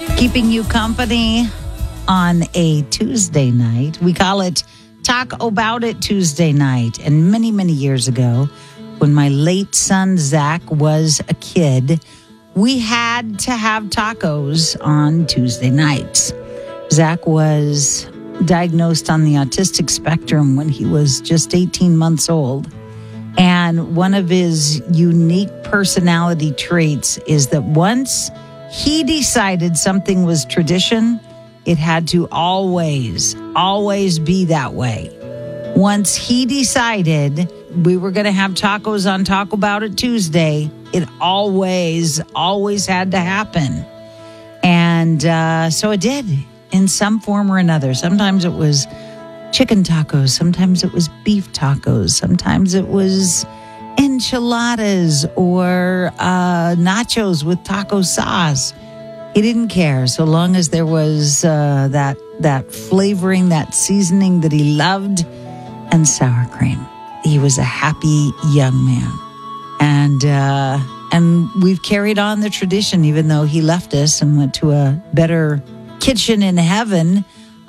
Keeping you company on a Tuesday night. We call it Talk About It Tuesday night. And many, many years ago, when my late son Zach was a kid, we had to have tacos on Tuesday nights. Zach was diagnosed on the autistic spectrum when he was just 18 months old. And one of his unique personality traits is that once he decided something was tradition, it had to always be that way. Once he decided we were going to have tacos on Talk About It Tuesday, it always had to happen. And so it did in some form or another. Sometimes it was chicken tacos. Sometimes it was beef tacos. Sometimes it was enchiladas or nachos with taco sauce. He didn't care so long as there was that flavoring, that seasoning that he loved, and sour cream. He was a happy young man. And we've carried on the tradition, even though he left us and went to a better kitchen in heaven.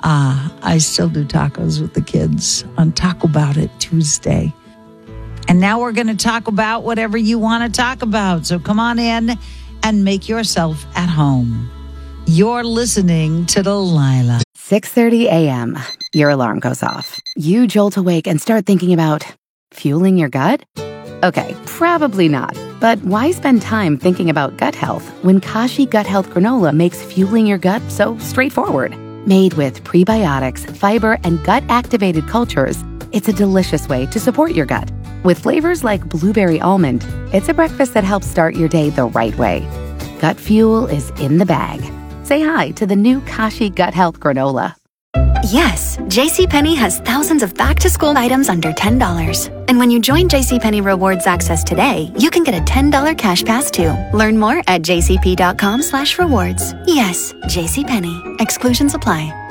I still do tacos with the kids on Talk About It Tuesday. And now we're going to talk about whatever you want to talk about. So come on in and make yourself at home. You're listening to Delilah. 6:30 a.m. Your alarm goes off. You jolt awake and start thinking about fueling your gut? Okay, probably not. But why spend time thinking about gut health when Kashi Gut Health Granola makes fueling your gut so straightforward? Made with prebiotics, fiber, and gut-activated cultures, it's a delicious way to support your gut. With flavors like blueberry almond, it's a breakfast that helps start your day the right way. Gut fuel is in the bag. Say hi to the new Kashi Gut Health Granola. Yes, JCPenney has thousands of back-to-school items under $10. And when you join JCPenney Rewards Access today, you can get a $10 cash pass too. Learn more at jcp.com/rewards. Yes, JCPenney. Exclusions apply.